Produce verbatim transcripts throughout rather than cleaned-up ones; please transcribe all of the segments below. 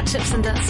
Hot Chips sind das.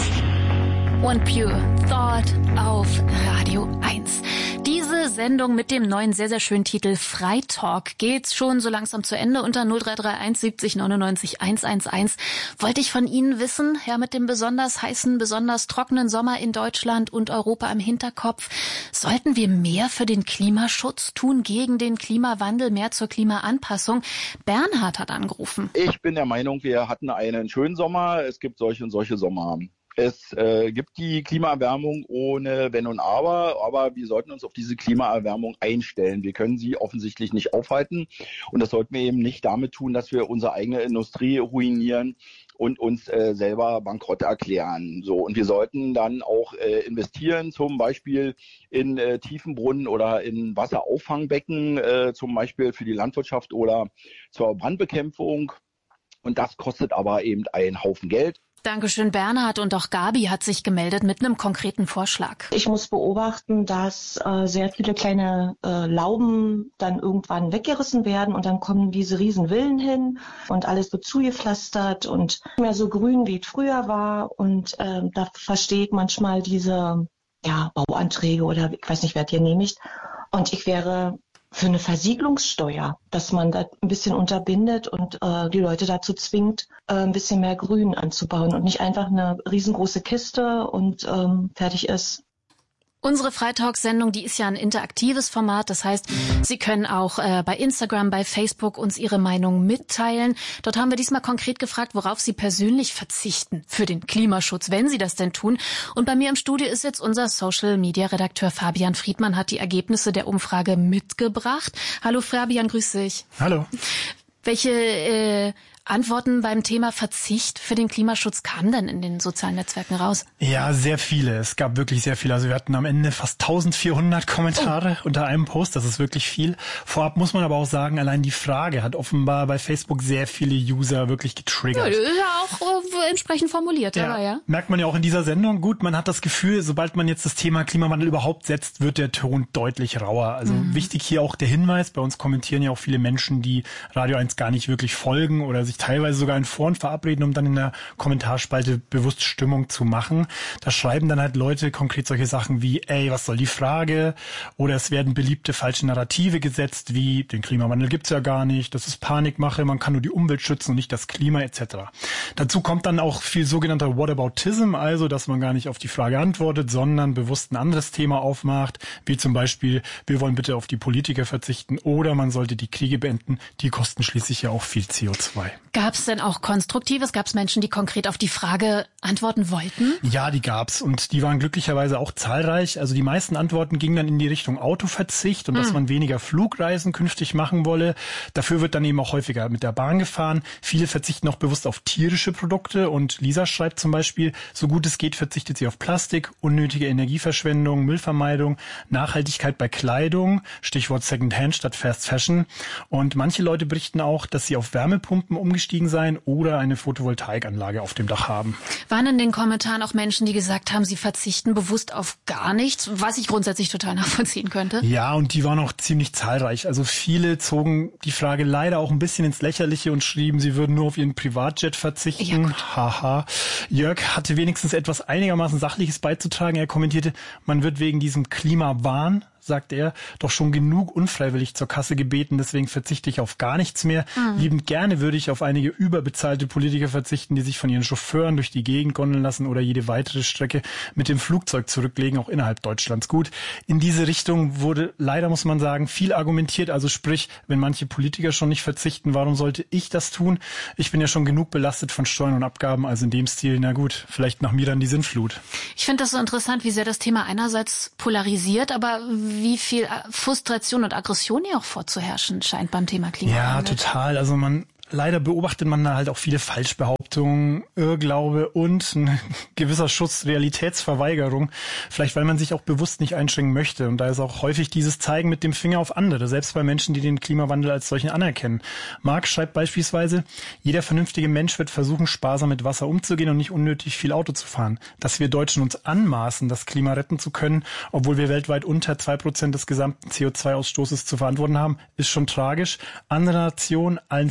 One Pure Thought auf Radio eins. Diese Sendung mit dem neuen, sehr, sehr schönen Titel Freitalk geht schon so langsam zu Ende. Unter null drei drei eins siebzig neunundneunzig hundertelf wollte ich von Ihnen wissen, ja, mit dem besonders heißen, besonders trockenen Sommer in Deutschland und Europa im Hinterkopf, sollten wir mehr für den Klimaschutz tun, gegen den Klimawandel, mehr zur Klimaanpassung? Bernhard hat angerufen. Ich bin der Meinung, wir hatten einen schönen Sommer. Es gibt solche und solche Sommer. Es äh, gibt die Klimaerwärmung ohne Wenn und Aber, aber wir sollten uns auf diese Klimaerwärmung einstellen. Wir können sie offensichtlich nicht aufhalten und das sollten wir eben nicht damit tun, dass wir unsere eigene Industrie ruinieren und uns äh, selber bankrott erklären. So, und wir sollten dann auch äh, investieren, zum Beispiel in äh, Tiefenbrunnen oder in Wasserauffangbecken, äh, zum Beispiel für die Landwirtschaft oder zur Brandbekämpfung. Und das kostet aber eben einen Haufen Geld. Dankeschön, Bernhard. Und auch Gabi hat sich gemeldet mit einem konkreten Vorschlag. Ich muss beobachten, dass äh, sehr viele kleine äh, Lauben dann irgendwann weggerissen werden und dann kommen diese riesen Villen hin und alles wird zugepflastert und nicht mehr so grün, wie es früher war. Und äh, da verstehe ich manchmal diese ja, Bauanträge oder ich weiß nicht, wer die genehmigt. Und ich wäre für eine Versiegelungssteuer, dass man da ein bisschen unterbindet und äh, die Leute dazu zwingt, äh, ein bisschen mehr Grün anzubauen und nicht einfach eine riesengroße Kiste und ähm, fertig ist. Unsere Freitalk-Sendung, die ist ja ein interaktives Format. Das heißt, Sie können auch äh, bei Instagram, bei Facebook uns Ihre Meinung mitteilen. Dort haben wir diesmal konkret gefragt, worauf Sie persönlich verzichten für den Klimaschutz, wenn Sie das denn tun. Und bei mir im Studio ist jetzt unser Social-Media-Redakteur Fabian Friedmann, hat die Ergebnisse der Umfrage mitgebracht. Hallo Fabian, grüß dich. Hallo. Welche äh, Antworten beim Thema Verzicht für den Klimaschutz kamen denn in den sozialen Netzwerken raus? Ja, sehr viele. Es gab wirklich sehr viele. Also wir hatten am Ende fast eintausendvierhundert Kommentare oh. unter einem Post. Das ist wirklich viel. Vorab muss man aber auch sagen, allein die Frage hat offenbar bei Facebook sehr viele User wirklich getriggert. Ja, ist ja auch äh, entsprechend formuliert. Ja, aber ja. Merkt man ja auch in dieser Sendung. Gut, man hat das Gefühl, sobald man jetzt das Thema Klimawandel überhaupt setzt, wird der Ton deutlich rauer. Also mhm. wichtig hier auch der Hinweis. Bei uns kommentieren ja auch viele Menschen, die Radio eins gar nicht wirklich folgen oder sich teilweise sogar in Foren verabreden, um dann in der Kommentarspalte bewusst Stimmung zu machen. Da schreiben dann halt Leute konkret solche Sachen wie, ey, was soll die Frage? Oder es werden beliebte falsche Narrative gesetzt, wie, den Klimawandel gibt's ja gar nicht, das ist Panikmache, man kann nur die Umwelt schützen und nicht das Klima et cetera. Dazu kommt dann auch viel sogenannter Whataboutism, also dass man gar nicht auf die Frage antwortet, sondern bewusst ein anderes Thema aufmacht, wie zum Beispiel, wir wollen bitte auf die Politiker verzichten oder man sollte die Kriege beenden, die kosten schließlich ja auch viel C O zwei. Gab es denn auch Konstruktives? Gab es Menschen, die konkret auf die Frage antworten wollten? Ja, die gab's und die waren glücklicherweise auch zahlreich. Also die meisten Antworten gingen dann in die Richtung Autoverzicht und hm. dass man weniger Flugreisen künftig machen wolle. Dafür wird dann eben auch häufiger mit der Bahn gefahren. Viele verzichten auch bewusst auf tierische Produkte und Lisa schreibt zum Beispiel, so gut es geht, verzichtet sie auf Plastik, unnötige Energieverschwendung, Müllvermeidung, Nachhaltigkeit bei Kleidung, Stichwort Secondhand statt Fast Fashion. Und manche Leute berichten auch, dass sie auf Wärmepumpen umgestiegen sein oder eine Photovoltaikanlage auf dem Dach haben. Waren in den Kommentaren auch Menschen, die gesagt haben, sie verzichten bewusst auf gar nichts, was ich grundsätzlich total nachvollziehen könnte? Ja, und die waren auch ziemlich zahlreich. Also viele zogen die Frage leider auch ein bisschen ins Lächerliche und schrieben, sie würden nur auf ihren Privatjet verzichten. Ja, haha. Jörg hatte wenigstens etwas einigermaßen Sachliches beizutragen. Er kommentierte, man wird wegen diesem Klimawahn, sagt er, doch schon genug unfreiwillig zur Kasse gebeten, deswegen verzichte ich auf gar nichts mehr. Mhm. Liebend gerne würde ich auf einige überbezahlte Politiker verzichten, die sich von ihren Chauffeuren durch die Gegend gondeln lassen oder jede weitere Strecke mit dem Flugzeug zurücklegen, auch innerhalb Deutschlands. Gut, in diese Richtung wurde leider, muss man sagen, viel argumentiert. Also sprich, wenn manche Politiker schon nicht verzichten, warum sollte ich das tun? Ich bin ja schon genug belastet von Steuern und Abgaben, also in dem Stil, na gut, vielleicht nach mir dann die Sinnflut. Ich finde das so interessant, wie sehr das Thema einerseits polarisiert, aber wie viel Frustration und Aggression hier auch vorzuherrschen scheint beim Thema Klimawandel. Ja, total. Also man leider beobachtet man da halt auch viele Falschbehauptungen, Irrglaube und ein gewisser Schuss Realitätsverweigerung. Vielleicht, weil man sich auch bewusst nicht einschränken möchte. Und da ist auch häufig dieses Zeigen mit dem Finger auf andere, selbst bei Menschen, die den Klimawandel als solchen anerkennen. Marc schreibt beispielsweise, jeder vernünftige Mensch wird versuchen, sparsam mit Wasser umzugehen und nicht unnötig viel Auto zu fahren. Dass wir Deutschen uns anmaßen, das Klima retten zu können, obwohl wir weltweit unter zwei Prozent des gesamten C O zwei Ausstoßes zu verantworten haben, ist schon tragisch. Andere Nationen, allen voran China,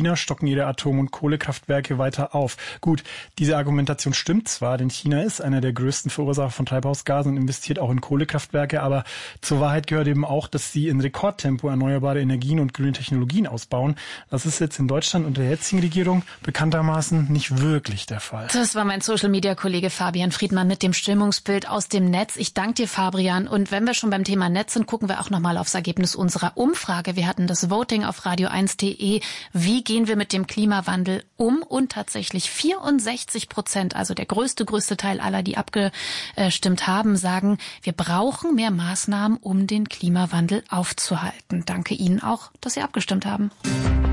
China stocken ihre Atom- und Kohlekraftwerke weiter auf. Gut, diese Argumentation stimmt zwar, denn China ist einer der größten Verursacher von Treibhausgasen und investiert auch in Kohlekraftwerke, aber zur Wahrheit gehört eben auch, dass sie in Rekordtempo erneuerbare Energien und grüne Technologien ausbauen. Das ist jetzt in Deutschland unter der jetzigen Regierung bekanntermaßen nicht wirklich der Fall. Das war mein Social-Media-Kollege Fabian Friedmann mit dem Stimmungsbild aus dem Netz. Ich danke dir, Fabian. Und wenn wir schon beim Thema Netz sind, gucken wir auch nochmal aufs Ergebnis unserer Umfrage. Wir hatten das Voting auf radio eins punkt de. Wie gehen wir mit dem Klimawandel um? Und tatsächlich vierundsechzig Prozent, also der größte, größte Teil aller, die abgestimmt haben, sagen, wir brauchen mehr Maßnahmen, um den Klimawandel aufzuhalten. Danke Ihnen auch, dass Sie abgestimmt haben.